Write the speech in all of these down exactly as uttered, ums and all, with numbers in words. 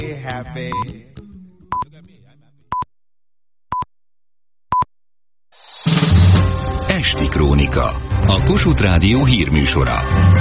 happy. Esti Krónika, a Kossuth Rádió hírműsora.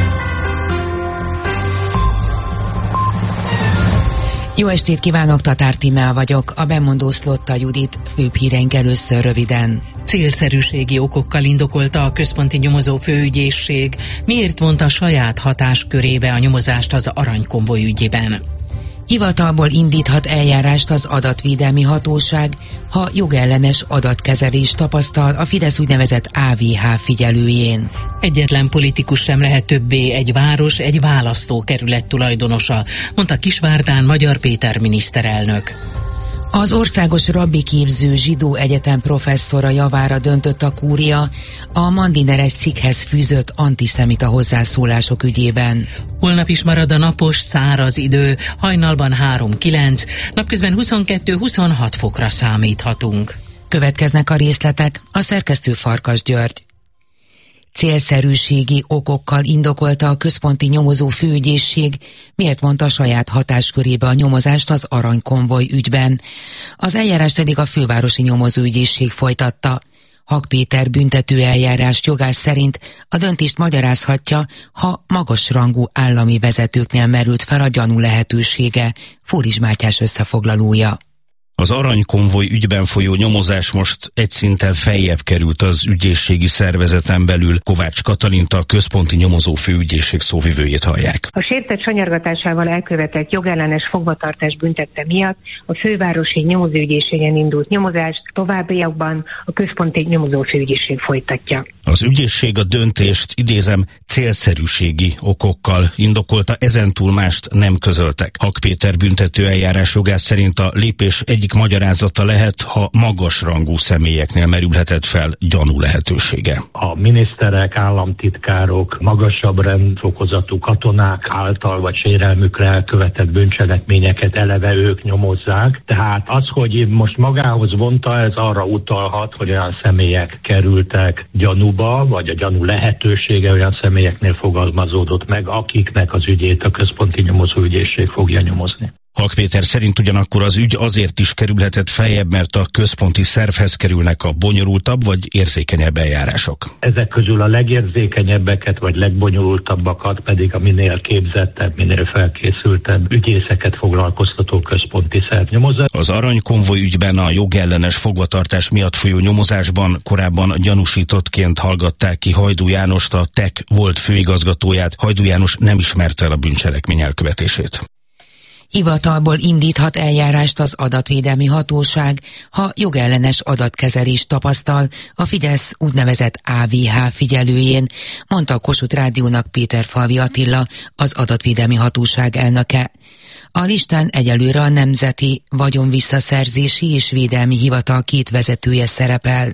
Jó estét kívánok, Tatár Tímea vagyok, a bemondó Szlotta Judit, főbb híreink először röviden. Célszerűségi okokkal indokolta a központi nyomozó főügyészség, miért vonta saját hatáskörébe a nyomozást az aranykonvoj ügyében. Hivatalból indíthat eljárást az adatvédelmi hatóság, ha jogellenes adatkezelést tapasztal a Fidesz úgynevezett á vé há figyelőjén. Egyetlen politikus sem lehet többé egy város, egy választókerület tulajdonosa, mondta Kisvárdán Magyar Péter miniszterelnök. Az Országos Rabbiképző Zsidó Egyetem professzora javára döntött a kúria a Mandineres cikkhez fűzött antiszemita hozzászólások ügyében. Holnap is marad a napos, száraz idő, hajnalban három-kilenc, napközben huszonkettő-huszonhat fokra számíthatunk. Következnek a részletek, a szerkesztő Farkas György. Célszerűségi okokkal indokolta a központi nyomozó főügyészség, miért mondta saját hatáskörébe a nyomozást az aranykonvoj ügyben. Az eljárást pedig a fővárosi nyomozóügyészség folytatta. Hak Péter büntető eljárás jogász szerint a döntést magyarázhatja, ha magasrangú állami vezetőknél merült fel a gyanú lehetősége. Fóris Mátyás összefoglalója. Az aranykonvoj ügyben folyó nyomozás most egy szinttel feljebb került az ügyészségi szervezeten belül. Kovács Katalint, a központi nyomozó főügyészség szóvivőjét hallják. A sértett sanyargatásával elkövetett jogellenes fogvatartás büntette miatt a fővárosi nyomozóügyészségen indult nyomozást továbbiakban a központi nyomozó főügyészség folytatja. Az ügyészség a döntést, idézem, célszerűségi okokkal indokolta, ezentúl mást nem közöltek. Hak Péter büntető eljárás jogász szerint a lépés egyik magyarázata lehet, ha magasrangú személyeknél merülhetett fel gyanú lehetősége. A miniszterek, államtitkárok, magasabb rendfokozatú katonák által vagy sérelmükre elkövetett bűncselekményeket eleve ők nyomozzák. Tehát az, hogy most magához vonta, ez arra utalhat, hogy olyan személyek kerültek gyanúba, vagy a gyanú lehetősége olyan személyeknél fogalmazódott meg, akiknek az ügyét a központi nyomozóügyészség fogja nyomozni. Hak Péter szerint ugyanakkor az ügy azért is kerülhetett feljebb, mert a központi szervhez kerülnek a bonyolultabb vagy érzékenyebb eljárások. Ezek közül a legérzékenyebbeket vagy legbonyolultabbakat pedig a minél képzettebb, minél felkészültebb ügyészeket foglalkoztató központi szerv nyomozza. Az aranykonvoj ügyben a jogellenes fogvatartás miatt folyó nyomozásban korábban gyanúsítottként hallgatták ki Hajdú Jánost, a té e ká volt főigazgatóját. Hajdú János nem ismerte el a bűncselekmény elkövetését. Hivatalból indíthat eljárást az adatvédelmi hatóság, ha jogellenes adatkezelést tapasztal a Fidesz úgynevezett á vé há figyelőjén, mondta a Kossuth Rádiónak Péterfalvi Attila, az adatvédelmi hatóság elnöke. A listán egyelőre a Nemzeti Vagyonvisszaszerzési és Védelmi Hivatal két vezetője szerepel.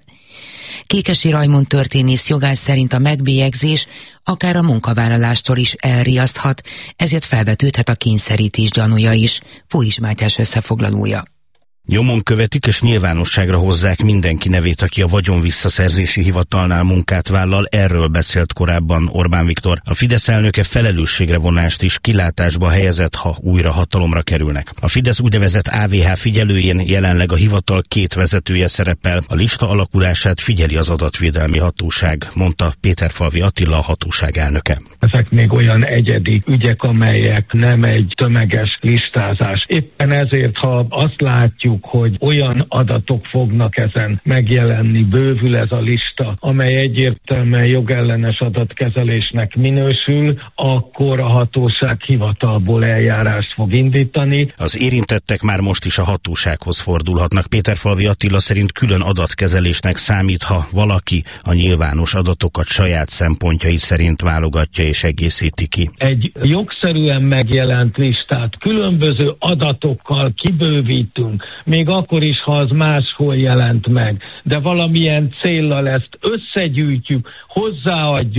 Kékesi Rajmund történész jogász szerint a megbélyegzés akár a munkavállalástól is elriaszthat, ezért felvetődhet a kényszerítés gyanúja is. Fóris Mátyás összefoglalója. Nyomon követik és nyilvánosságra hozzák mindenki nevét, aki a Vagyonvisszaszerzési Hivatalnál munkát vállal, erről beszélt korábban Orbán Viktor. A Fidesz elnöke felelősségre vonást is kilátásba helyezett, ha újra hatalomra kerülnek. A Fidesz úgynevezett á vé há figyelőjén jelenleg a hivatal két vezetője szerepel, a lista alakulását figyeli az adatvédelmi hatóság, mondta Péterfalvi Attila, a hatóság elnöke. Ezek még olyan egyedi ügyek, amelyek nem egy tömeges listázás. Éppen ezért, ha azt látjuk, hogy olyan adatok fognak ezen megjelenni, bővül ez a lista, amely egyértelműen jogellenes adatkezelésnek minősül, akkor a hatóság hivatalból eljárást fog indítani. Az érintettek már most is a hatósághoz fordulhatnak. Péterfalvi Attila szerint külön adatkezelésnek számít, ha valaki a nyilvános adatokat saját szempontjai szerint válogatja és egészíti ki. Egy jogszerűen megjelent listát különböző adatokkal kibővítünk, még akkor is, ha az máshol jelent meg, de valamilyen céllal ezt összegyűjtjük, hozzáadjuk,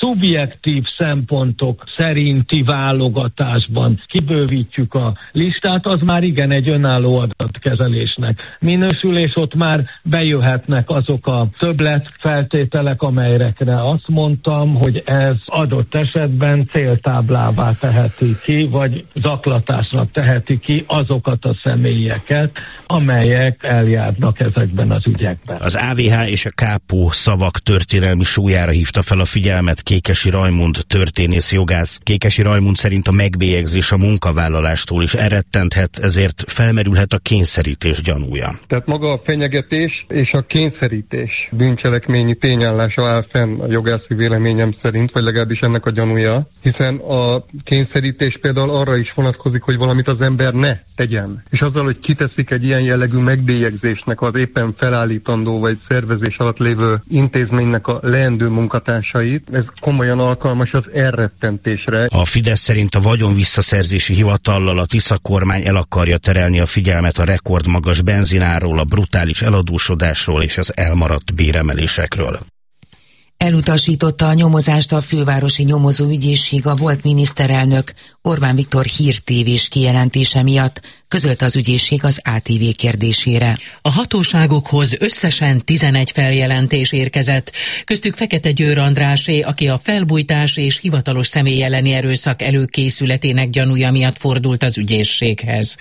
szubjektív szempontok szerinti válogatásban kibővítjük a listát, az már igen egy önálló adatkezelésnek minősül, és ott már bejöhetnek azok a többletfeltételek, amelyekre azt mondtam, hogy ez adott esetben céltáblává teheti ki, vagy zaklatásnak teheti ki azokat a személyeket, amelyek eljárnak ezekben az ügyekben. Az á vé há és a kápó szavak történelmi súlyára hívta fel a figyelmet Kékesi Rajmund történész jogász. Kékesi Rajmund szerint a megbélyegzés a munkavállalástól is elrettenthet, ezért felmerülhet a kényszerítés gyanúja. Tehát maga a fenyegetés és a kényszerítés bűncselekményi tényállása áll fenn a jogászi véleményem szerint, vagy legalábbis ennek a gyanúja, hiszen a kényszerítés például arra is vonatkozik, hogy valamit az ember ne tegyen. És azzal, hogy kiteszik egy ilyen jellegű megbélyegzésnek az éppen felállítandó vagy szervezés alatt lévő intézménynek a leendő munkatársait, ez komolyan alkalmas az elrettentésre. A Fidesz szerint a vagyonvisszaszerzési hivatallal a Tisza kormány el akarja terelni a figyelmet a rekordmagas benzináról, a brutális eladósodásról és az elmaradt béremelésekről. Elutasította a nyomozást a fővárosi nyomozóügyészség a volt miniszterelnök Orbán Viktor hírtévés kijelentése miatt, közölte az ügyészség az á té vé kérdésére. A hatóságokhoz összesen tizenegy feljelentés érkezett, köztük Fekete Győr Andrásé, aki a felbujtás és hivatalos személy elleni erőszak előkészületének gyanúja miatt fordult az ügyészséghez.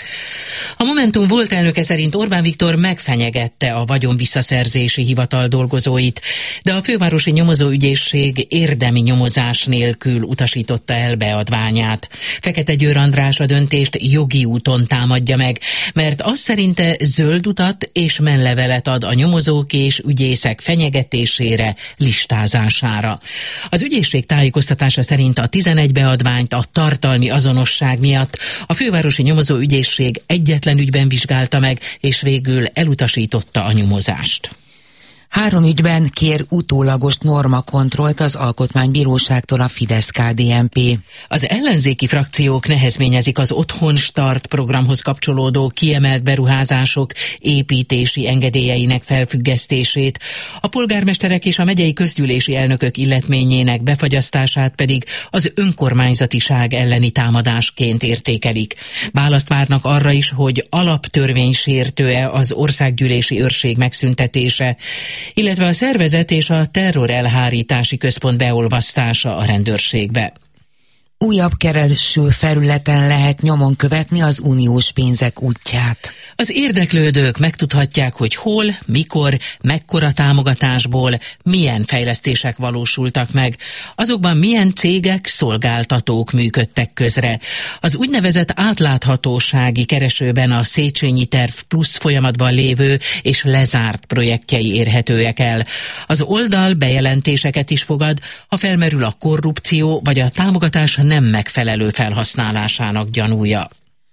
A Momentum volt elnöke szerint Orbán Viktor megfenyegette a vagyonvisszaszerzési hivatal dolgozóit, de a fővárosi nyomozóügyészség érdemi nyomozás nélkül utasította el beadványát. Fekete Győr András a döntést jogi úton támadja meg, mert az szerinte zöld utat és menlevelet ad a nyomozók és ügyészek fenyegetésére, listázására. Az ügyészség tájékoztatása szerint a tizenegy beadványt a tartalmi azonosság miatt a fővárosi nyomozóügyészség egyetlen ügyben vizsgálta meg, és végül elutasította a nyomozást. Három ügyben kér utólagos normakontrollt az Alkotmánybíróságtól a Fidesz-ká dé en pé. Az ellenzéki frakciók nehezményezik az Otthon Start programhoz kapcsolódó kiemelt beruházások építési engedélyeinek felfüggesztését, a polgármesterek és a megyei közgyűlési elnökök illetményének befagyasztását pedig az önkormányzatiság elleni támadásként értékelik. Választ várnak arra is, hogy alaptörvénysértő-e az országgyűlési őrség megszüntetése, illetve a szervezet és a terror elhárítási központ beolvasztása a rendőrségbe. Újabb kereső felületen lehet nyomon követni az uniós pénzek útját. Az érdeklődők megtudhatják, hogy hol, mikor, mekkora támogatásból, milyen fejlesztések valósultak meg. Azokban milyen cégek, szolgáltatók működtek közre. Az úgynevezett átláthatósági keresőben a Széchenyi Terv Plusz folyamatban lévő és lezárt projektjei érhetőek el. Az oldal bejelentéseket is fogad, ha felmerül a korrupció vagy a támogatás nem megfelelő felhasználásának gyanúja.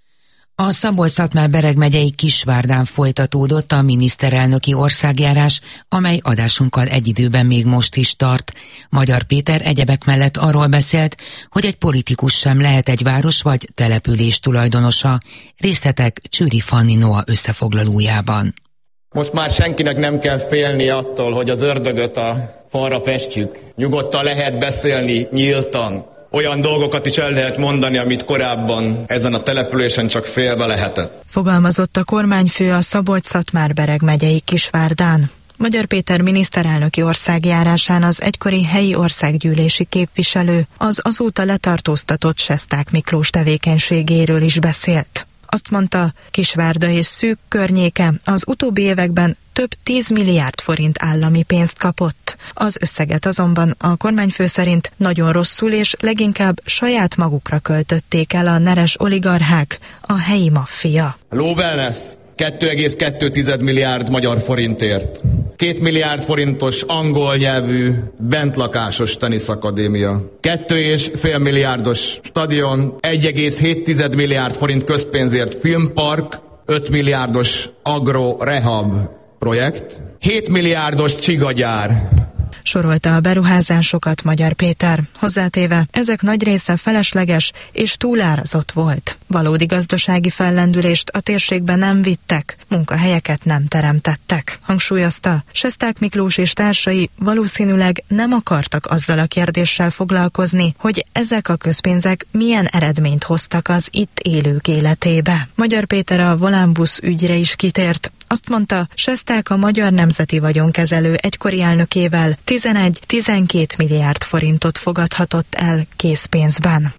A Szabolcs-Szatmár-Bereg megyei Kisvárdán folytatódott a miniszterelnöki országjárás, amely adásunkkal egy időben még most is tart. Magyar Péter egyebek mellett arról beszélt, hogy egy politikus sem lehet egy város vagy település tulajdonosa. Részletek Csőri Fanni Noa összefoglalójában. Most már senkinek nem kell félni attól, hogy az ördögöt a falra festjük. Nyugodtan lehet beszélni nyíltan. Olyan dolgokat is el lehet mondani, amit korábban ezen a településen csak félbe lehetett. Fogalmazott a kormányfő a Szabolcs-Szatmár-Bereg megyei Kisvárdán. Magyar Péter miniszterelnöki országjárásán az egykori helyi országgyűlési képviselő az azóta letartóztatott Sesták Miklós tevékenységéről is beszélt. Azt mondta, Kisvárda és szűk környéke az utóbbi években több tíz milliárd forint állami pénzt kapott. Az összeget azonban a kormányfő szerint nagyon rosszul és leginkább saját magukra költötték el a neres oligarchák, a helyi maffia. Low Wellness kettő egész kettő milliárd magyar forintért. Két milliárd forintos angol nyelvű bentlakásos teniszakadémia. Kettő és fél milliárdos stadion, egy egész hét milliárd forint közpénzért filmpark, öt milliárdos agro-rehab projekt, hét milliárdos csigagyár. sorolta a beruházásokat Magyar Péter. Hozzátéve, ezek nagy része felesleges és túlárazott volt. Valódi gazdasági fellendülést a térségben nem vittek, munkahelyeket nem teremtettek. Hangsúlyozta, Sesták Miklós és társai valószínűleg nem akartak azzal a kérdéssel foglalkozni, hogy ezek a közpénzek milyen eredményt hoztak az itt élők életébe. Magyar Péter a Volánbusz ügyre is kitért. Azt mondta, Sesták a Magyar Nemzeti Vagyonkezelő egykori elnökével tizenegy-tizenkét milliárd forintot fogadhatott el készpénzben.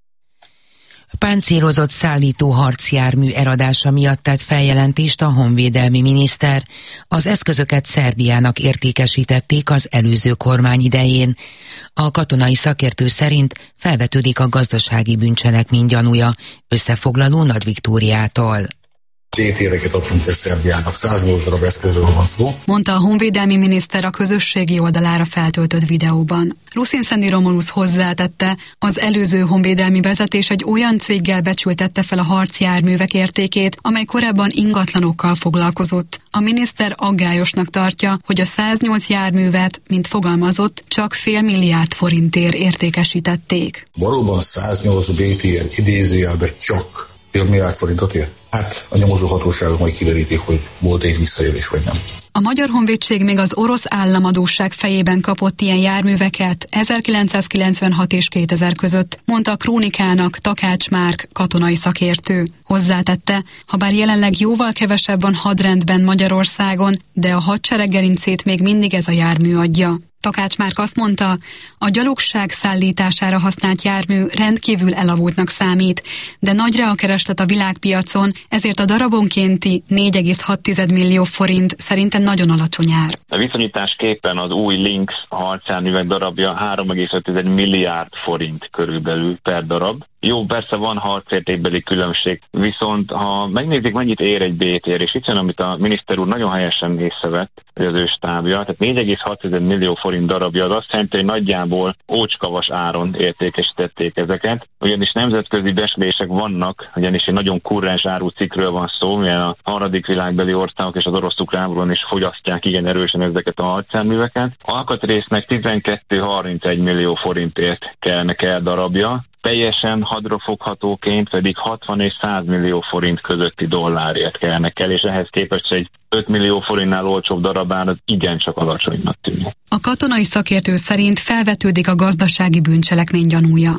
Páncélozott szállító harcjármű eladása miatt tett feljelentést a honvédelmi miniszter. Az eszközöket Szerbiának értékesítették az előző kormány idején. A katonai szakértő szerint felvetődik a gazdasági bűncselekmény gyanúja. Összefoglaló Nagy Viktóriától. Tétéreket adtunk le Szerbiának, száznyolc darab eszközről van szó, mondta a honvédelmi miniszter a közösségi oldalára feltöltött videóban. Ruszin Szendi Romulusz hozzátette, az előző honvédelmi vezetés egy olyan céggel becsültette fel a harcjárművek értékét, amely korábban ingatlanokkal foglalkozott. A miniszter aggályosnak tartja, hogy a száznyolc járművet, mint fogalmazott, csak fél milliárd forintért értékesítették. Valóban száznyolc bé té er idézőjelben csak fél milliárd forintot ér? Hát a nyomozó hatóságok majd kiderítik, hogy volt egy visszaélés vagy nem. A Magyar Honvédség még az orosz államadósság fejében kapott ilyen járműveket ezerkilencszázkilencvenhat és kétezer között, mondta a Krónikának Takács Márk katonai szakértő. Hozzátette, ha bár jelenleg jóval kevesebb van hadrendben Magyarországon, de a hadsereg gerincét még mindig ez a jármű adja. Takács Márk azt mondta, a gyalogság szállítására használt jármű rendkívül elavultnak számít, de nagyra a kereslet a világpiacon, ezért a darabonkénti négy egész hat millió forint szerintem nagyon alacsony ár. A viszonyításképpen az új Lynx harcjárművek darabja három egész öt milliárd forint körülbelül per darab. Jó, persze van harcértékbeli különbség, viszont ha megnézik, mennyit ér egy bé té er, és itt jön, amit a miniszter úr nagyon helyesen észrevett, hogy az ő stábja, tehát négy egész hat millió forint darabja, az azt jelenti, hogy nagyjából ócskavas áron értékesítették ezeket, ugyanis nemzetközi becslések vannak, ugyanis egy nagyon kurrens árucikkről van szó, mivel a harmadik világbeli országok és az orosz-ukrán háborúban is fogyasztják igen erősen ezeket a harcjárműveket. Alkatrésznek tizenkettő-harmincegy millió forintért kellene kell darabja, teljesen hadrafoghatóként pedig hatvan és száz millió forint közötti dollárért kellene el, és ehhez képest egy öt millió forintnál olcsóbb darabán az igencsak alacsonynak tűnik. A katonai szakértő szerint felvetődik a gazdasági bűncselekmény gyanúja.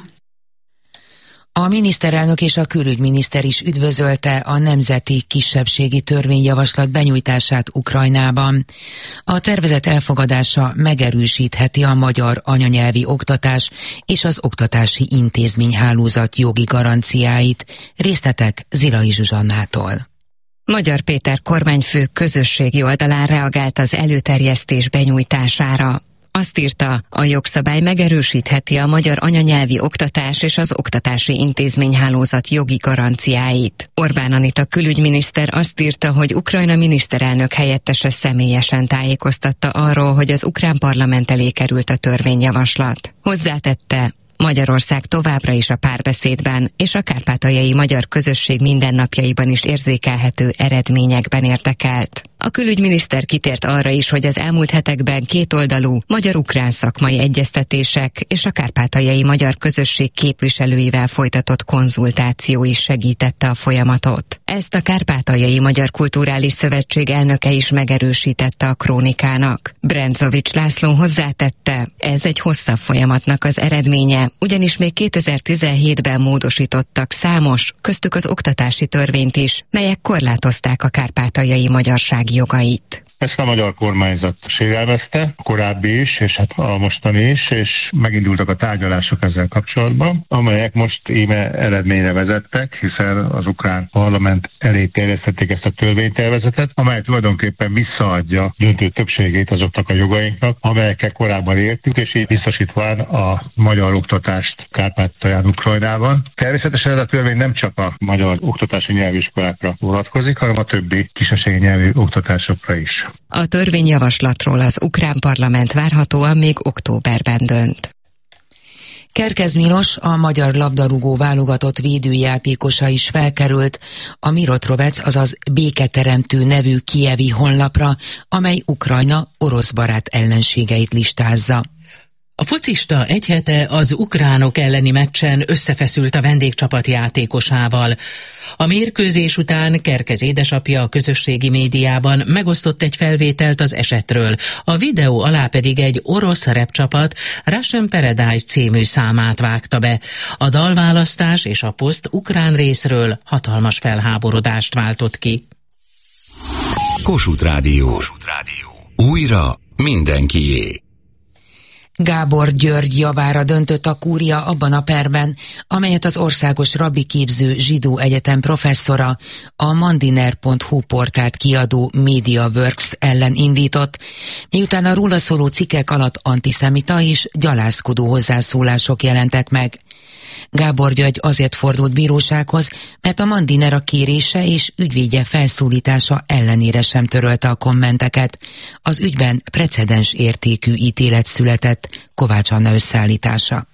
A miniszterelnök és a külügyminiszter is üdvözölte a nemzeti kisebbségi törvényjavaslat benyújtását Ukrajnában. A tervezet elfogadása megerősítheti a magyar anyanyelvi oktatás és az oktatási intézményhálózat jogi garanciáit. Részletek Zilai Zsuzsannától. Magyar Péter kormányfő közösségi oldalán reagált az előterjesztés benyújtására. Azt írta, a jogszabály megerősítheti a magyar anyanyelvi oktatás és az oktatási intézményhálózat jogi garanciáit. Orbán Anita külügyminiszter azt írta, hogy Ukrajna miniszterelnök helyettese személyesen tájékoztatta arról, hogy az ukrán parlament elé került a törvényjavaslat. Hozzátette, Magyarország továbbra is a párbeszédben és a kárpátaljai magyar közösség mindennapjaiban is érzékelhető eredményekben érdekelt. A külügyminiszter kitért arra is, hogy az elmúlt hetekben kétoldalú magyar-ukrán szakmai egyeztetések és a kárpátaljai magyar közösség képviselőivel folytatott konzultáció is segítette a folyamatot. Ezt a Kárpátaljai Magyar Kulturális Szövetség elnöke is megerősítette a Krónikának. Brendzovics László hozzátette, ez egy hosszabb folyamatnak az eredménye, ugyanis még kétezer-tizenhétben módosítottak számos, köztük az oktatási törvényt is, melyek korlátozták a kárpátaljai magyarság jogait. Ezt a magyar kormányzat sérelmezte, a korábbi is, és hát a mostani is, és megindultak a tárgyalások ezzel kapcsolatban, amelyek most íme eredményre vezettek, hiszen az ukrán parlament elé terjesztették ezt a törvénytervezetet, amely tulajdonképpen visszaadja döntő többségét azoknak a jogainknak, amelyekkel korábban éltük, és így biztosítván a magyar oktatást Kárpátalján, Ukrajnában. Természetesen ez a törvény nem csak a magyar oktatási nyelviskolákra vonatkozik, hanem a többi kisebbségi nyelvű oktatásokra is. A törvényjavaslatról az ukrán parlament várhatóan még októberben dönt. Kerkez Milos, a magyar labdarúgó válogatott védőjátékosa is felkerült a Mirotrovec, azaz Béketeremtő nevű kijevi honlapra, amely Ukrajna orosz barát ellenségeit listázza. A focista egy hete az ukránok elleni meccsen összefeszült a vendégcsapat játékosával. A mérkőzés után Kerkez édesapja a közösségi médiában megosztott egy felvételt az esetről. A videó alá pedig egy orosz repcsapat Russian Paradise című számát vágta be. A dalválasztás és a poszt ukrán részről hatalmas felháborodást váltott ki. Kossuth Rádió. Kossuth Rádió. Újra mindenkié. Gábor György javára döntött a kúria abban a perben, amelyet az Országos Rabbiképző Zsidó Egyetem professzora, a mandiner pont hu portált kiadó MediaWorks ellen indított, miután a róla szóló cikkek alatt antiszemita és gyalázkodó hozzászólások jelentek meg. Gábor György azért fordult bírósághoz, mert a Mandiner a kérése és ügyvédje felszólítása ellenére sem törölte a kommenteket. Az ügyben precedens értékű ítélet született. Kovács Anna összeállítása.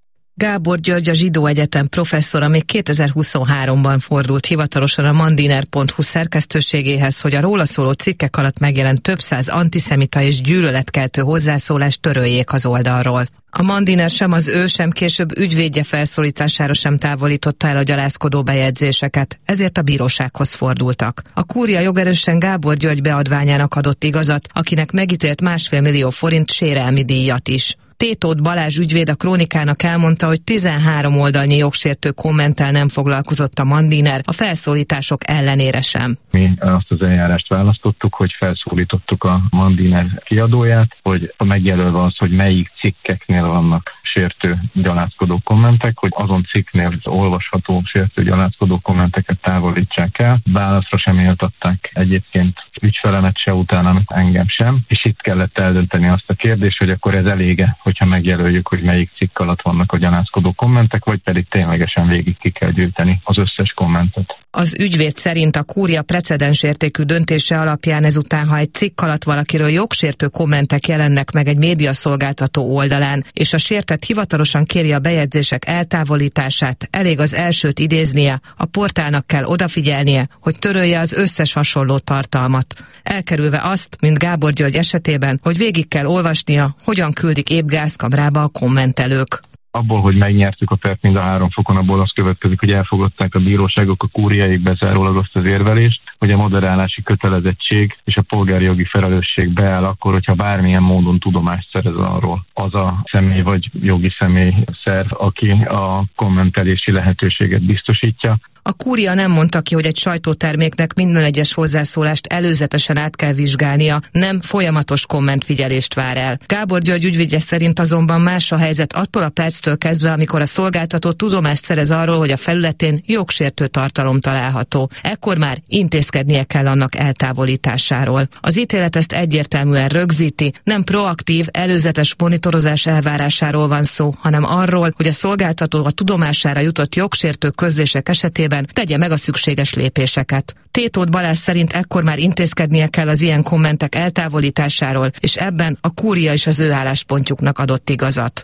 Gábor György, a Zsidó Egyetem professzora még kétezer-huszonháromban fordult hivatalosan a mandiner pont hu szerkesztőségéhez, hogy a róla szóló cikkek alatt megjelent több száz antiszemita és gyűlöletkeltő hozzászólást töröljék az oldalról. A Mandiner sem az ő, sem később ügyvédje felszólítására sem távolította el a gyalázkodó bejegyzéseket, ezért a bírósághoz fordultak. A kúria jogerősen Gábor György beadványának adott igazat, akinek megítélt másfél millió forint sérelmi díjat is. Tétót Balázs ügyvéd a Krónikának elmondta, hogy tizenhárom oldalnyi jogsértő kommenttel nem foglalkozott a Mandiner, a felszólítások ellenére sem. Mi azt az eljárást választottuk, hogy felszólítottuk a Mandiner kiadóját, hogy megjelölve az, hogy melyik cikkeknél vannak sértő, gyalázkodó kommentek, hogy azon cikknél olvasható sértő, gyalázkodó kommenteket távolítsák el. Válaszra sem éltatták egyébként ügyfelemet se, utána engem sem, és itt kellett eldönteni azt a kérdést, hogy akkor ez elége, hogyha megjelöljük, hogy melyik cikk alatt vannak a gyalázkodó kommentek, vagy pedig ténylegesen végig ki kell gyűjteni az összes kommentet. Az ügyvéd szerint a kúria precedens értékű döntése alapján ezután, ha egy cikk alatt valakiről jogsértő kommentek jelennek meg egy médiaszolgáltató oldalán, és a sértett hivatalosan kéri a bejegyzések eltávolítását, elég az elsőt idéznie, a portálnak kell odafigyelnie, hogy törölje az összes hasonló tartalmat. Elkerülve azt, mint Gábor György esetében, hogy végig kell olvasnia, hogyan küldik épp gázkamrába a kommentelők. Abból, hogy megnyertük a pert mind a három fokon, abból az következik, hogy elfogadták a bíróságok a kúriáig bezárólag azt az érvelést, hogy a moderálási kötelezettség és a polgári jogi felelősség beáll akkor, hogyha bármilyen módon tudomást szerez arról az a személy vagy jogi személy szerv, aki a kommentelési lehetőséget biztosítja. A kúria nem mondta ki, hogy egy sajtóterméknek minden egyes hozzászólást előzetesen át kell vizsgálnia, nem folyamatos kommentfigyelést vár el. Gábor György ügyvédje szerint azonban más a helyzet attól a perctől kezdve, amikor a szolgáltató tudomást szerez arról, hogy a felületén jogsértő tartalom található. Ekkor már intézkednie kell annak eltávolításáról. Az ítélet ezt egyértelműen rögzíti, nem proaktív, előzetes monitorozás elvárásáról van szó, hanem arról, hogy a szolgáltató a tudomására jutott jogsértő közlések esetében tegye meg a szükséges lépéseket. Tétót Balázs szerint ekkor már intézkednie kell az ilyen kommentek eltávolításáról, és ebben a kúria is az ő álláspontjuknak adott igazat.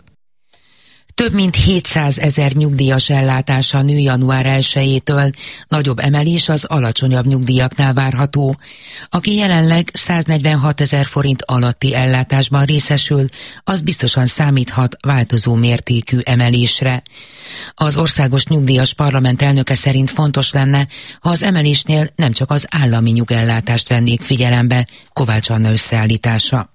Több mint hétszázezer nyugdíjas ellátása nő január elsejétől, nagyobb emelés az alacsonyabb nyugdíjaknál várható. Aki jelenleg száznegyvenhatezer forint alatti ellátásban részesül, az biztosan számíthat változó mértékű emelésre. Az Országos Nyugdíjas Parlament elnöke szerint fontos lenne, ha az emelésnél nem csak az állami nyugellátást vennék figyelembe. Kovács Anna összeállítása.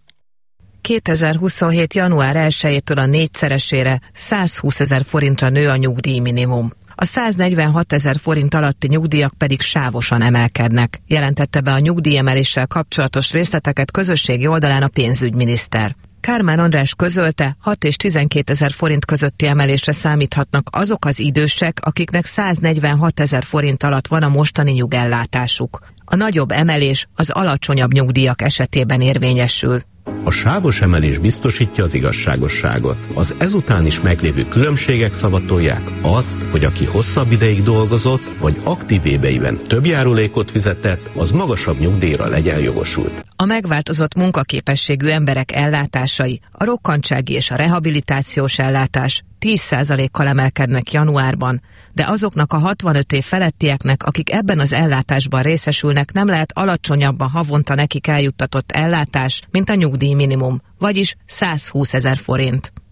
kétezer-huszonhét. január elsejétől a négyszeresére, százhúszezer forintra nő a nyugdíjminimum. A száznegyvenhatezer forint alatti nyugdíjak pedig sávosan emelkednek, jelentette be a nyugdíjemeléssel kapcsolatos részleteket közösségi oldalán a pénzügyminiszter. Kármán András közölte, hat és tizenkétezer forint közötti emelésre számíthatnak azok az idősek, akiknek száznegyvenhatezer forint alatt van a mostani nyugellátásuk. A nagyobb emelés az alacsonyabb nyugdíjak esetében érvényesül. A sávos emelés biztosítja az igazságosságot. Az ezután is meglévő különbségek szavatolják azt, hogy aki hosszabb ideig dolgozott, vagy aktív éveiben több járulékot fizetett, az magasabb nyugdíjra legyen jogosult. A megváltozott munkaképességű emberek ellátásai, a rokkantsági és a rehabilitációs ellátás tíz százalékkal emelkednek januárban, de azoknak a hatvanöt év felettieknek, akik ebben az ellátásban részesülnek, nem lehet alacsonyabb a havonta nekik eljuttatott ellátás, mint a nyugdíjminimum, vagyis százhúszezer forint.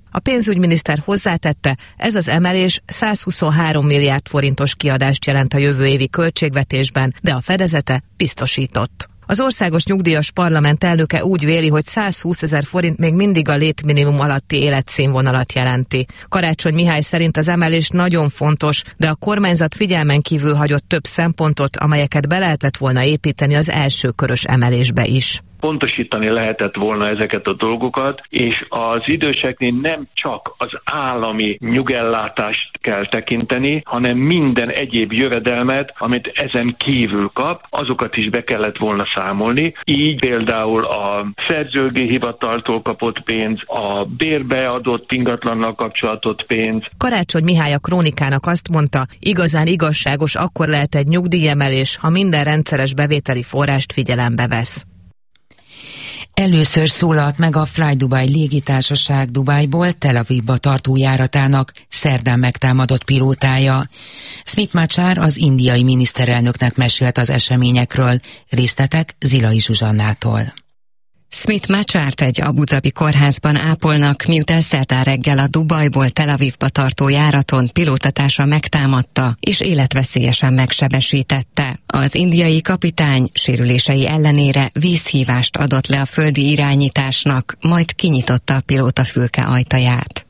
A pénzügyminiszter hozzátette, ez az emelés százhuszonhárom milliárd forintos kiadást jelent a jövő évi költségvetésben, de a fedezete biztosított. Az Országos Nyugdíjas Parlament elnöke úgy véli, hogy százhúszezer forint még mindig a létminimum alatti életszínvonalat jelenti. Karácsony Mihály szerint az emelés nagyon fontos, de a kormányzat figyelmen kívül hagyott több szempontot, amelyeket be lehetett volna építeni az első körös emelésbe is. Pontosítani lehetett volna ezeket a dolgokat, és az időseknél nem csak az állami nyugellátást kell tekinteni, hanem minden egyéb jövedelmet, amit ezen kívül kap, azokat is be kellett volna számolni. Így például a szerzőjogi hivataltól kapott pénz, a bérbe adott ingatlannal kapcsolatot pénz. Karácsony Mihály a Krónikának azt mondta, igazán igazságos akkor lehet egy nyugdíjemelés, ha minden rendszeres bevételi forrást figyelembe vesz. Először szólalt meg a Fly Dubai légitársaság Dubájból Tel Avivba tartó járatának szerdán megtámadott pilótája. Smith Machar az indiai miniszterelnöknek mesélt az eseményekről. Részletek Zilai Zsuzsannától. Smith Machart egy Abu Dhabi kórházban ápolnak, miután szerdán reggel a Dubajból Tel Avivba tartó járaton pilótatása megtámadta és életveszélyesen megsebesítette. Az indiai kapitány sérülései ellenére vízhívást adott le a földi irányításnak, majd kinyitotta a pilótafülke ajtaját.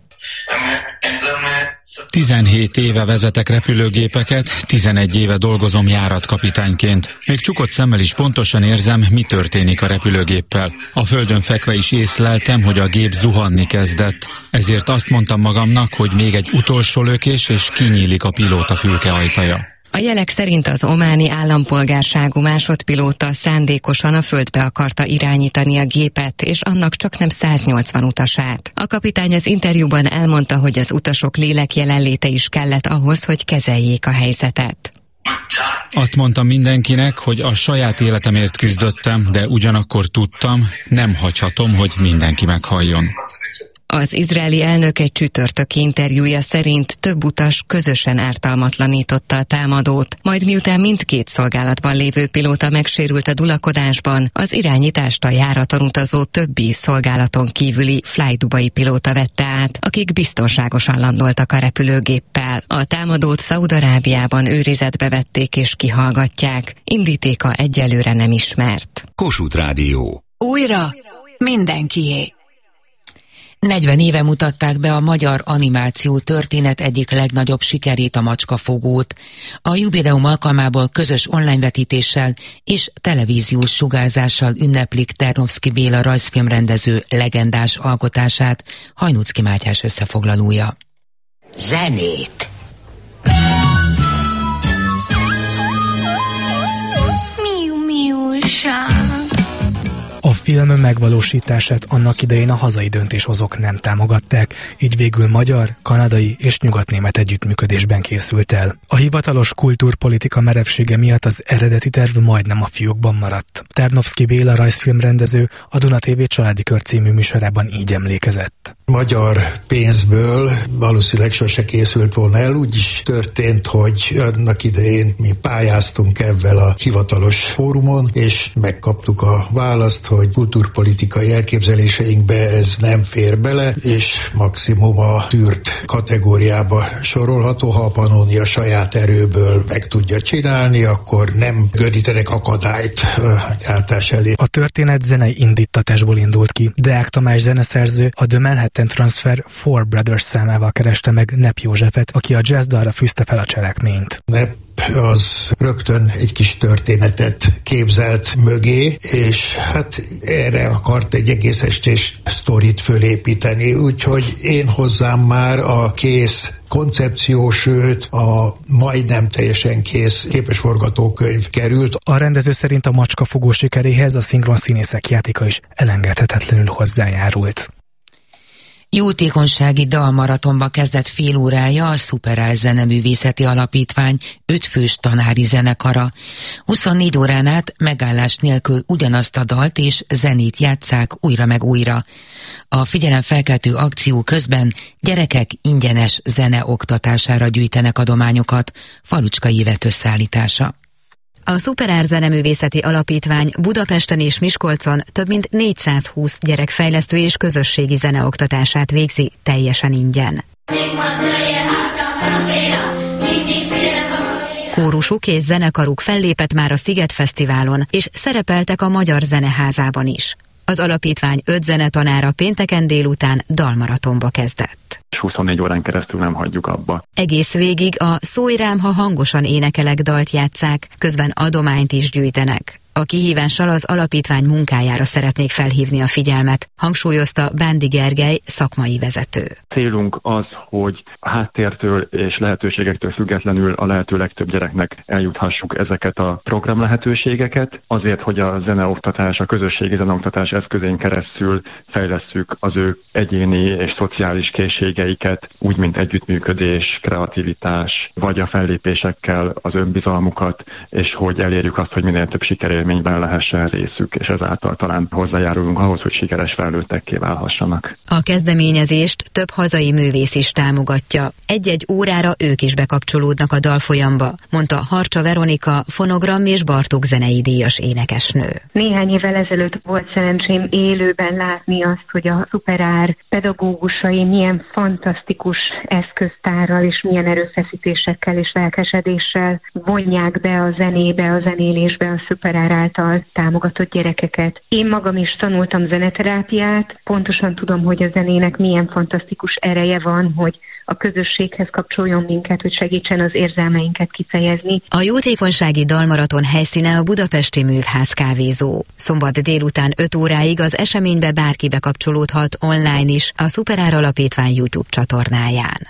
tizenhét éve vezetek repülőgépeket, tizenegy éve dolgozom járatkapitányként. Még csukott szemmel is pontosan érzem, mi történik a repülőgéppel. A földön fekve is észleltem, hogy a gép zuhanni kezdett. Ezért azt mondtam magamnak, hogy még egy utolsó lökés, és kinyílik a pilótafülke ajtaja. A jelek szerint az ománi állampolgárságú másodpilóta szándékosan a földbe akarta irányítani a gépet, és annak csak nem száznyolcvan utasát. A kapitány az interjúban elmondta, hogy az utasok lélek jelenléte is kellett ahhoz, hogy kezeljék a helyzetet. Azt mondtam mindenkinek, hogy a saját életemért küzdöttem, de ugyanakkor tudtam, nem hagyhatom, hogy mindenki meghalljon. Az izraeli elnök egy csütörtöki interjúja szerint több utas közösen ártalmatlanította a támadót, majd miután mindkét szolgálatban lévő pilóta megsérült a dulakodásban, az irányítást a járaton utazó többi szolgálaton kívüli Fly Dubai pilóta vette át, akik biztonságosan landoltak a repülőgéppel. A támadót Szaúd-Arábiában őrizetbe vették és kihallgatják. Indítéka egyelőre nem ismert. Kossuth Rádió. Újra mindenkié. negyven éve mutatták be a magyar animáció történet egyik legnagyobb sikerét, a Macskafogót. A jubileum alkalmából közös online vetítéssel és televíziós sugárzással ünneplik Ternovszky Béla rajzfilmrendező legendás alkotását. Hajnóczky Mátyás összefoglalója. Zenét! Miu miúság. A film megvalósítását annak idején a hazai döntéshozók nem támogatták, így végül magyar, kanadai és nyugatnémet együttműködésben készült el. A hivatalos kultúrpolitika merevsége miatt az eredeti terv majdnem a fiókban maradt. Ternovszky Béla rajzfilmrendező a Duna té vé Családi Kör című műsorában így emlékezett. Magyar pénzből valószínűleg sose készült volna el, úgy is történt, hogy annak idején mi pályáztunk ezzel a hivatalos fórumon, és megkaptuk a választ, hogy kultúrpolitikai elképzeléseinkbe ez nem fér bele, és maximum a tűrt kategóriába sorolható. Ha a Pannonia saját erőből meg tudja csinálni, akkor nem gördítenek akadályt a gyártás elé. A történet zenei indítatásból indult ki. Deák Tamás zeneszerző a The Manhattan Transfer Four Brothers számával kereste meg Nepp Józsefet, aki a jazzdalra fűzte fel a cselekményt. Nepp az rögtön egy kis történetet képzelt mögé, és hát erre akart egy egész estés sztorit fölépíteni, úgyhogy én hozzám már a kész koncepció, sőt a majdnem teljesen kész képes forgatókönyv került. A rendező szerint a Macskafogó sikeréhez a szinkron színészek játéka is elengedhetetlenül hozzájárult. Jótékonysági dalmaratonba kezdett fél órája a Szuperál Zeneművészeti Alapítvány ötfős tanári zenekara. huszonnégy órán át megállás nélkül ugyanazt a dalt és zenét játsszák újra meg újra. A figyelemfelkeltő akció közben gyerekek ingyenes zene oktatására gyűjtenek adományokat. Falucskai Évet összeállítása. A Szuperár Zeneművészeti Alapítvány Budapesten és Miskolcon több mint négyszázhúsz gyerekfejlesztő és közösségi zeneoktatását végzi teljesen ingyen. Kórusuk és zenekaruk fellépett már a Sziget Fesztiválon, és szerepeltek a Magyar Zeneházában is. Az alapítvány öt zenetanára pénteken délután dalmaratonba kezdett. huszonnégy órán keresztül nem hagyjuk abba. Egész végig a Szólj rám, ha hangosan énekelek dalt játsszák, közben adományt is gyűjtenek. A kihívással az alapítvány munkájára szeretnék felhívni a figyelmet, hangsúlyozta Bándi Gergely, szakmai vezető. Célunk az, hogy a háttértől és lehetőségektől függetlenül a lehető legtöbb gyereknek eljuthassuk ezeket a program lehetőségeket, azért, hogy a zeneoktatás, a közösségi zeneoktatás eszközén keresztül fejlesszük az ő egyéni és szociális készségeiket, úgy, mint együttműködés, kreativitás, vagy a fellépésekkel az önbizalmukat, és hogy elérjük azt, hogy minél több sikerélményben lehessen részük, és ezáltal talán hozzájárulunk ahhoz, hogy sikeres felnőttekké válhassanak. A kezdeményezést több hazai művész is támogatja. Egy-egy órára ők is bekapcsolódnak a dalfolyamba, mondta Harcsa Veronika, fonogram és Bartók zenei díjas énekesnő. Néhány évvel ezelőtt volt szerencsém élőben látni azt, hogy a Szuperár pedagógusai milyen fantasztikus eszköztárral és milyen erőfeszítésekkel és lelkesedéssel vonják be a zenébe, a zenélésbe a Szuperár által támogatott gyerekeket. Én magam is tanultam zeneterápiát, pontosan tudom, hogy a zenének milyen fantasztikus ereje van, hogy a közösséghez kapcsoljon minket, hogy segítsen az érzelmeinket kifejezni. A jótékonysági dalmaraton helyszíne a budapesti Művház kávézó. Szombat délután öt óráig az eseménybe bárki bekapcsolódhat online is a Szuperár Alapítvány YouTube csatornáján.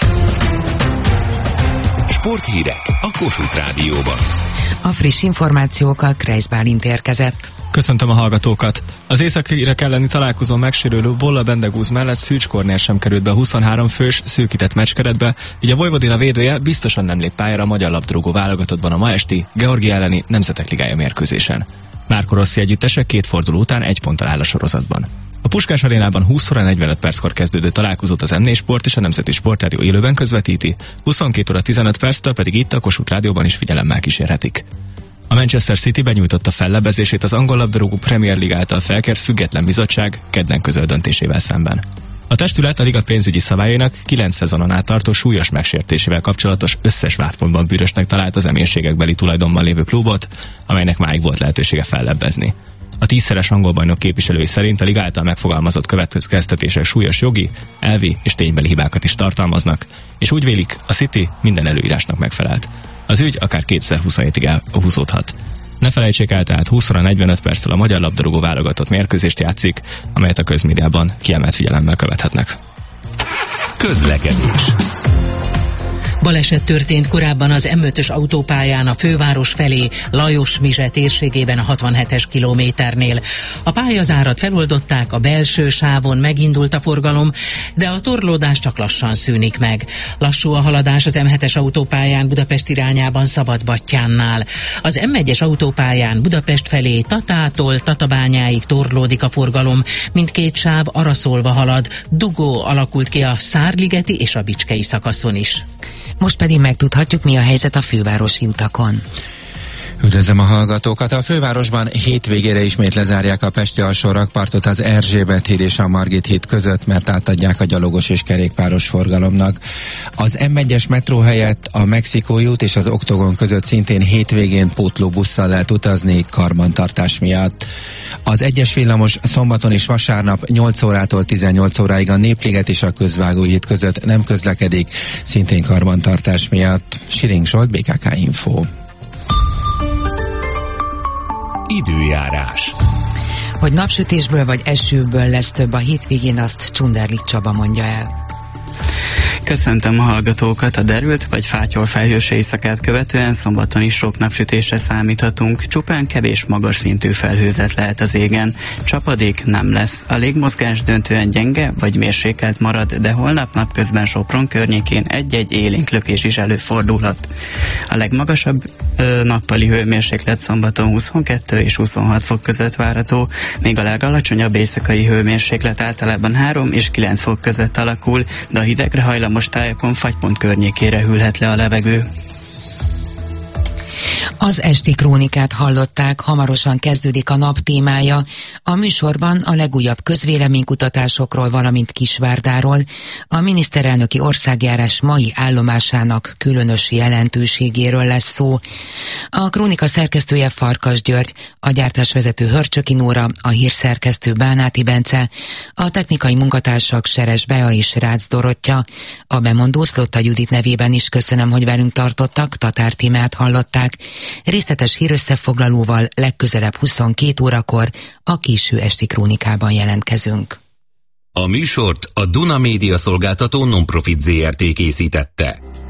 Sporthírek a Kossuth Rádióban. A friss információkkal Kreisz Bálint érkezett. Köszöntöm a hallgatókat! Az észak-írek elleni találkozón megsérülő Bolla Bendegúz mellett Szűcs Kornél sem került be a huszonhárom fős, szűkített meccskeretbe, így a Vojvodina védője biztosan nem lép pályára a magyar labdarúgó válogatottban a ma esti Georgia elleni Nemzetek Ligája mérkőzésen. Márko Rossi együttese két forduló után egy ponttal áll a sorozatban. A Puskás Arénában húsz óra negyvenöt perckor kezdődő találkozót az em négy Sport és a Nemzeti Sportrádió élőben közvetíti, huszonkét óra tizenöt perctől pedig itt a Kossuth Rádióban is figyelemmel kísérhetik. A Manchester City benyújtotta fellebbezését az angol labdarúgó Premier League által felkért független bizottság kedden közölt döntésével szemben. A testület a liga pénzügyi szabályainak kilenc szezonon át tartó súlyos megsértésével kapcsolatos összes vádpontban bűnösnek talált az emírségekbeli tulajdonban lévő klubot, amelynek máig volt lehetősége fellebbezni. A tízszeres angol bajnok képviselői szerint a liga által megfogalmazott következtetések súlyos jogi, elvi és ténybeli hibákat is tartalmaznak, és úgy vélik, a City minden előírásnak megfelelt. Az ügy akár kétezer-huszonhétig elhúzódhat. Ne felejtsék el, tehát húsz óra negyvenöt perccel a magyar labdarúgó válogatott mérkőzést játszik, amelyet a közmédiában kiemelt figyelemmel követhetnek. Közlekedés. Baleset történt korábban az em ötös autópályán a főváros felé, Lajos-Mizse térségében a hatvanhetes kilométernél. A pályazárat feloldották, a belső sávon megindult a forgalom, de a torlódás csak lassan szűnik meg. Lassú a haladás az em hetes autópályán Budapest irányában Szabadbattyánnál. Az em egyes autópályán Budapest felé Tatától Tatabányáig torlódik a forgalom, mindkét sáv araszolva halad, dugó alakult ki a Szárligeti és a Bicskei szakaszon is. Most pedig megtudhatjuk, mi a helyzet a fővárosi utakon. Üdvözlöm a hallgatókat! A fővárosban hétvégére ismét lezárják a pesti alsó rakpartot az Erzsébet híd és a Margit híd között, mert átadják a gyalogos és kerékpáros forgalomnak. Az em egyes metró helyett a Mexikói út és az Oktogon között szintén hétvégén pótlóbusszal lehet utazni karbantartás miatt. Az egyes villamos szombaton és vasárnap nyolc órától tizennyolc óráig a Népliget és a Közvágói híd között nem közlekedik, szintén karbantartás miatt. Siring Zsolt, bé ká ká Info. Időjárás. Hogy napsütésből vagy esőből lesz több a hétvégén, azt Csunderlik Csaba mondja el. Köszöntöm a hallgatókat! A derült vagy fátyol felhős éjszakát követően szombaton is sok napsütésre számíthatunk, csupán kevés magas szintű felhőzet lehet az égen. Csapadék nem lesz. A légmozgás döntően gyenge vagy mérsékelt marad, de holnap napközben Sopron környékén egy-egy élénk lökés is előfordulhat. A legmagasabb ö, nappali hőmérséklet szombaton huszonkettő és huszonhat fok között várható, míg a legalacsonyabb éjszakai hőmérséklet általában három és kilenc fok között alakul, de a hidegre hajlamos tájakon fagypont környékére hűlhet le a levegő. Az esti krónikát hallották, hamarosan kezdődik a nap témája. A műsorban a legújabb közvéleménykutatásokról, valamint Kisvárdáról, a miniszterelnöki országjárás mai állomásának különös jelentőségéről lesz szó. A krónika szerkesztője Farkas György, a gyártásvezető Hörcsöki Nóra, a hírszerkesztő Bánáti Bence, a technikai munkatársak Seres Bea és Rácz Dorottya. A bemondó Szlotta Judit nevében is köszönöm, hogy velünk tartottak, Tatár Tímát hallották. Részletes hírösszefoglalóval legközelebb huszonkét órakor a késő esti krónikában jelentkezünk. A műsort a Duna Média Szolgáltató Non-Profit Zé Er Té készítette.